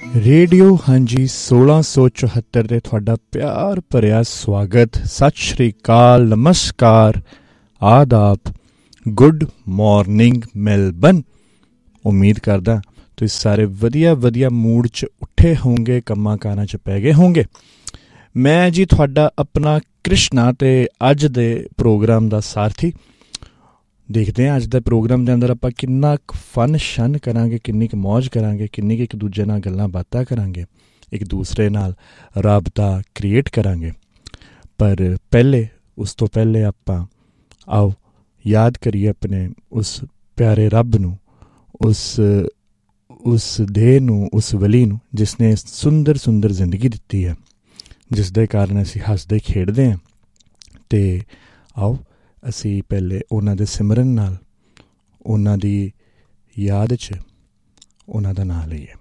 Radio ਹਾਂਜੀ 1674 ਤੇ ਤੁਹਾਡਾ ਪਿਆਰ ਭਰਿਆ ਸਵਾਗਤ। ਸਤਿ ਸ਼੍ਰੀ ਅਕਾਲ, ਨਮਸਕਾਰ, ਆਦਾਬ, ਗੁੱਡ ਮਾਰਨਿੰਗ ਮੈਲਬਨ। ਉਮੀਦ ਕਰਦਾ ਤੁਸੀਂ ਸਾਰੇ ਵਧੀਆ ਮੂਡ 'ਚ ਉੱਠੇ ਹੋਵੋਗੇ, ਕੰਮਾਂ ਕਾਰਾਂ 'ਚ ਪੈ ਗਏ ਹੋਵੋਗੇ। ਮੈਂ ਜੀ ਤੁਹਾਡਾ ਆਪਣਾ ਕ੍ਰਿਸ਼ਨਾ ਅਤੇ ਅੱਜ ਦੇ ਪ੍ਰੋਗਰਾਮ ਦਾ ਸਾਰਥੀ। ਦੇਖਦੇ ਹਾਂ ਅੱਜ ਦੇ ਪ੍ਰੋਗਰਾਮ ਦੇ ਅੰਦਰ ਆਪਾਂ ਕਿੰਨਾ ਕੁ ਫਨ ਸ਼ਨ ਕਰਾਂਗੇ, ਕਿੰਨੀ ਕੁ ਮੌਜ ਕਰਾਂਗੇ, ਕਿੰਨੀ ਕੁ ਇੱਕ ਦੂਜੇ ਨਾਲ ਗੱਲਾਂ ਬਾਤਾਂ ਕਰਾਂਗੇ, ਇੱਕ ਦੂਸਰੇ ਨਾਲ ਰਾਬਤਾ ਕ੍ਰੀਏਟ ਕਰਾਂਗੇ। ਪਰ ਉਸ ਤੋਂ ਪਹਿਲੇ ਆਪਾਂ ਆਓ ਯਾਦ ਕਰੀਏ ਆਪਣੇ ਉਸ ਪਿਆਰੇ ਰੱਬ ਨੂੰ, ਉਸ ਦੇਹ ਨੂੰ, ਉਸ ਵਲੀ ਨੂੰ ਜਿਸ ਨੇ ਸੁੰਦਰ ਜ਼ਿੰਦਗੀ ਦਿੱਤੀ ਹੈ, ਜਿਸ ਦੇ ਕਾਰਨ ਅਸੀਂ ਹੱਸਦੇ ਖੇਡਦੇ ਹਾਂ। ਅਤੇ ਆਓ ਅਸੀਂ ਪਹਿਲੇ ਉਹਨਾਂ ਦੇ ਸਿਮਰਨ ਨਾਲ, ਉਹਨਾਂ ਦੀ ਯਾਦ 'ਚ ਉਹਨਾਂ ਦਾ ਨਾਂ ਲਈਏ।